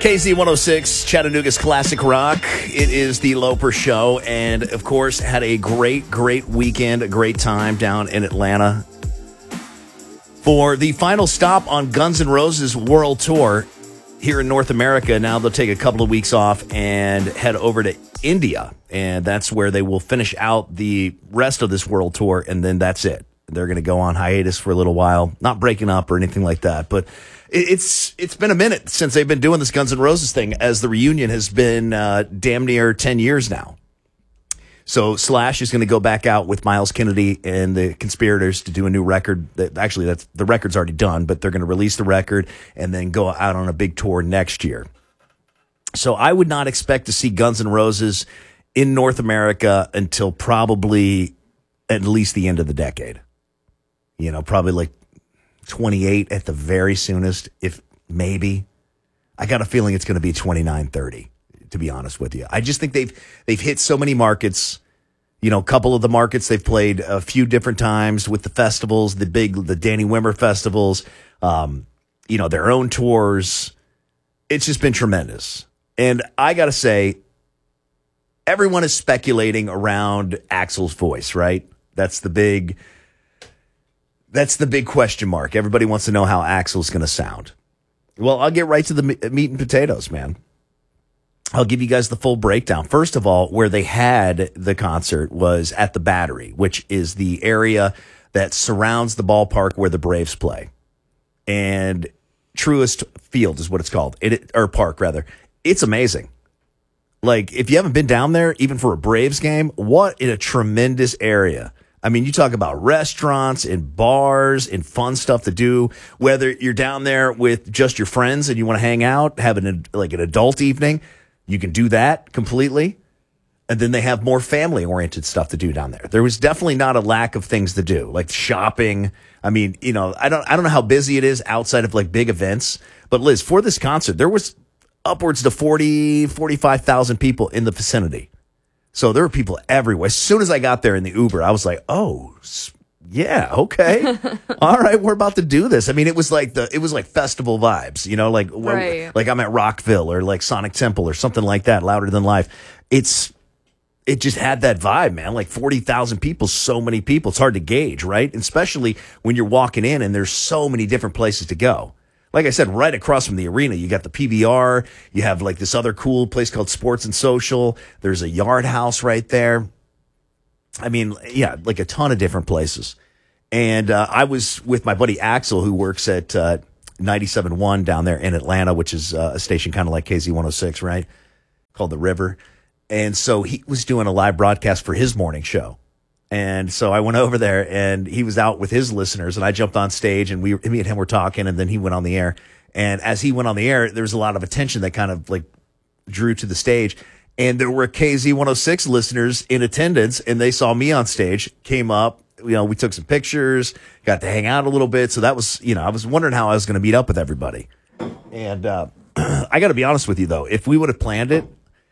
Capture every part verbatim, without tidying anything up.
K Z one oh six, Chattanooga's Classic Rock. It is the Loper Show, and of course, had a great, great weekend, a great time down in Atlanta for the final stop on Guns N' Roses World Tour here in North America. Now they'll take a couple of weeks off and head over to India, and that's where they will finish out the rest of this World Tour, and then that's it. They're going to go on hiatus for a little while, not breaking up or anything like that, but it's it's been a minute since they've been doing this Guns N' Roses thing, as the reunion has been uh, damn near ten years now. So Slash is going to go back out with Miles Kennedy and the Conspirators to do a new record. Actually, that's the record's already done, but they're going to release the record and then go out on a big tour next year. So I would not expect to see Guns N' Roses in North America until probably at least the end of the decade. You know, probably like twenty-eight at the very soonest, if maybe. I got a feeling it's going to be twenty-nine, thirty, to be honest with you. I just think they've they've hit so many markets. You know, a couple of the markets they've played a few different times with the festivals, the big, the Danny Wimmer festivals, um, you know, their own tours. It's just been tremendous. And I got to say, everyone is speculating around Axl's voice, right? That's the big... That's the big question mark. Everybody wants to know how Axl's going to sound. Well, I'll get right to the meat and potatoes, man. I'll give you guys the full breakdown. First of all, where they had the concert was at the Battery, which is the area that surrounds the ballpark where the Braves play. And Truist Field is what it's called, it, or park, rather. It's amazing. Like, if you haven't been down there, even for a Braves game, what in a tremendous area. I mean, you talk about restaurants and bars and fun stuff to do, whether you're down there with just your friends and you want to hang out, have an, like an adult evening, you can do that completely. And then they have more family-oriented stuff to do down there. There was definitely not a lack of things to do, like shopping. I mean, you know, I don't I don't know how busy it is outside of like big events. But Liz, for this concert, there was upwards to forty, forty-five thousand people in the vicinity. So there were people everywhere. As soon as I got there in the Uber, I was like, oh, yeah, okay. All right, we're about to do this. I mean, it was like the it was like festival vibes, you know, like right. like I'm at Rockville or like Sonic Temple or something like that, louder than life. It's it just had that vibe, man. Like forty thousand people, so many people. It's hard to gauge, right? Especially when you're walking in and there's so many different places to go. Like I said, right across from the arena, you got the P B R. You have like this other cool place called Sports and Social. There's a Yard House right there. I mean, yeah, like a ton of different places. And uh, I was with my buddy Axl, who works at uh, ninety-seven point one down there in Atlanta, which is uh, a station kind of like K Z one oh six, right? Called The River. And so he was doing a live broadcast for his morning show. And so I went over there, and he was out with his listeners, and I jumped on stage, and we, me and him were talking, and then he went on the air. And as he went on the air, there was a lot of attention that kind of like drew to the stage. And there were K Z one oh six listeners in attendance, and they saw me on stage, came up, you know, we took some pictures, got to hang out a little bit. So that was, you know, I was wondering how I was going to meet up with everybody. And uh, I got to be honest with you, though, if we would have planned it,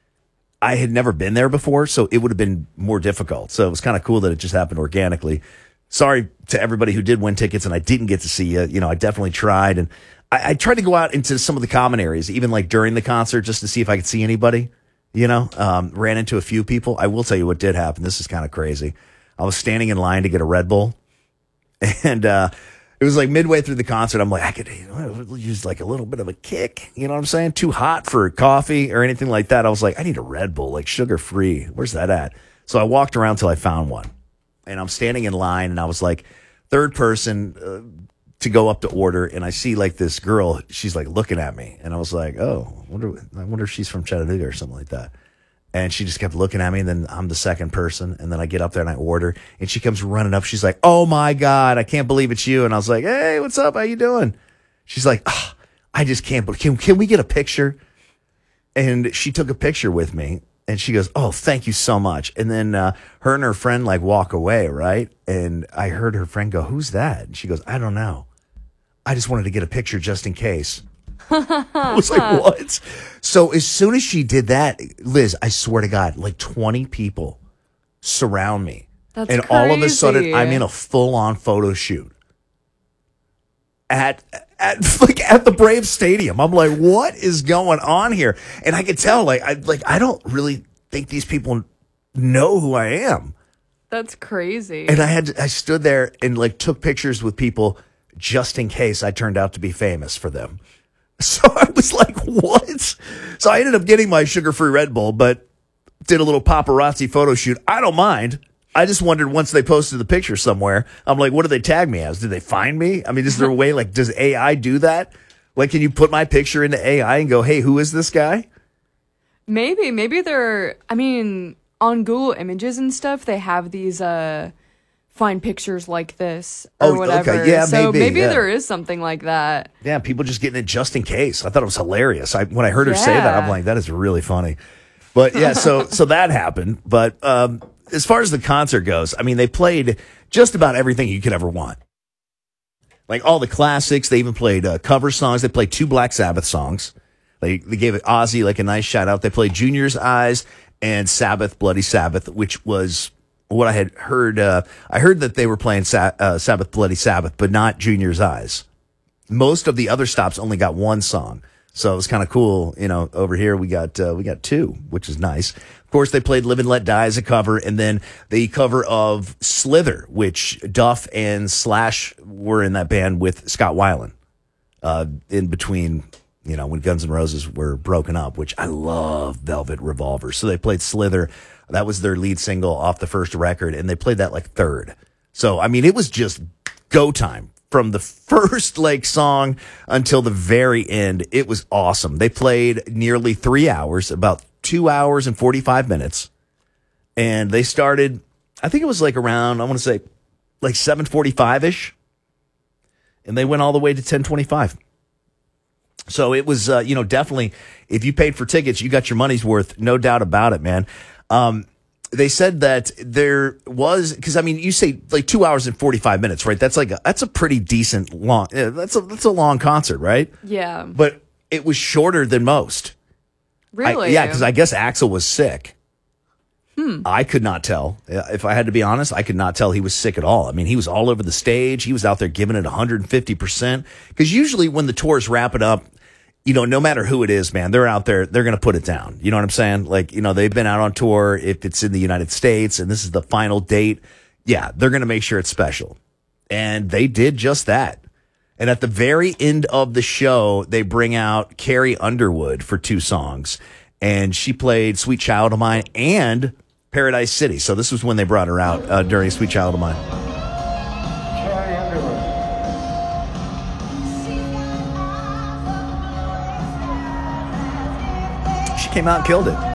I had never been there before, so it would have been more difficult. So it was kind of cool that it just happened organically. Sorry to everybody who did win tickets and I didn't get to see you. You know, I definitely tried. And I, I tried to go out into some of the common areas, even like during the concert, just to see if I could see anybody, you know, um, ran into a few people. I will tell you what did happen. This is kind of crazy. I was standing in line to get a Red Bull, and uh, it was like midway through the concert. I'm like, I could you know, use like a little bit of a kick. You know what I'm saying? Too hot for coffee or anything like that. I was like, I need a Red Bull, like sugar free. Where's that at? So I walked around till I found one, and I'm standing in line, and I was like third person uh, to go up to order. And I see like this girl, she's like looking at me, and I was like, oh, I wonder, I wonder if she's from Chattanooga or something like that. And she just kept looking at me, and then I'm the second person, and then I get up there and I order, and she comes running up. She's like, oh, my God, I can't believe it's you. And I was like, hey, what's up? How you doing? She's like, oh, I just can't believe. Can, can we get a picture? And she took a picture with me, and she goes, oh, thank you so much. And then uh, her and her friend, like, walk away, right? And I heard her friend go, who's that? And she goes, I don't know. I just wanted to get a picture just in case. I was like, what? So as soon as she did that, Liz, I swear to God, like twenty people surround me. That's and crazy. All of a sudden, I'm in a full-on photo shoot at at like at the Braves Stadium. I'm like, what is going on here? And I could tell, like, I like I don't really think these people know who I am. That's crazy. And I had I stood there and like took pictures with people just in case I turned out to be famous for them. So I was like, what? So I ended up getting my sugar-free Red Bull, but did a little paparazzi photo shoot. I don't mind. I just wondered once they posted the picture somewhere, I'm like, what do they tag me as? Did they find me? I mean, is there a way, like, does A I do that? Like, can you put my picture into A I and go, hey, who is this guy? Maybe. Maybe they're, I mean, on Google Images and stuff, they have these, uh, find pictures like this or oh, whatever. Okay. Yeah, so maybe, maybe yeah. there is something like that. Yeah, people just getting it just in case. I thought it was hilarious. I, when I heard her say that, I'm like, that is really funny. But yeah, so so that happened. But um, as far as the concert goes, I mean, they played just about everything you could ever want. Like all the classics. They even played uh, cover songs. They played two Black Sabbath songs. They they gave it Ozzy like a nice shout out. They played Junior's Eyes and Sabbath, Bloody Sabbath, which was what I had heard. Uh, I heard that they were playing Sa- uh, Sabbath, Bloody Sabbath, but not Junior's Eyes. Most of the other stops only got one song. So it was kind of cool, you know. Over here we got uh, we got two, which is nice. Of course, they played "Live and Let Die" as a cover, and then the cover of "Slither," which Duff and Slash were in that band with Scott Weiland. Uh, in between, you know, when Guns N' Roses were broken up, which I love Velvet Revolver. So they played "Slither." That was their lead single off the first record, and they played that like third. So I mean, it was just go time. From the first like song until the very end, it was awesome. They played nearly three hours, about two hours and forty-five minutes. And they started, I think it was like around, I want to say like seven forty-five-ish. And they went all the way to ten twenty-five. So it was, uh, you know, definitely, if you paid for tickets, you got your money's worth. No doubt about it, man. Um, They said that there was, because I mean, you say like two hours and forty-five minutes, right? That's like a, that's a pretty decent long. Yeah, that's a that's a long concert, right? Yeah. But it was shorter than most. Really? I, yeah, because I guess Axl was sick. Hmm. I could not tell. If I had to be honest, I could not tell he was sick at all. I mean, he was all over the stage. He was out there giving it one hundred fifty percent. Because usually when the tours wrap it up, you know, no matter who it is, man, they're out there, they're going to put it down. You know what I'm saying? Like, you know, they've been out on tour. If it's in the United States and this is the final date, yeah, they're going to make sure it's special. And they did just that. And at the very end of the show, they bring out Carrie Underwood for two songs. And she played Sweet Child of Mine and Paradise City. So this was when they brought her out uh, during Sweet Child of Mine. Carrie Underwood. She came out and killed it.